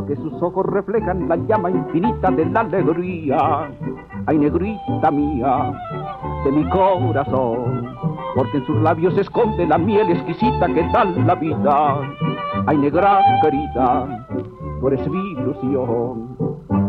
porque sus ojos reflejan la llama infinita de la alegría. Ay, negrita mía, de mi corazón, porque en sus labios se esconde la miel exquisita que da la vida. Ay, negra querida, tú eres mi ilusión.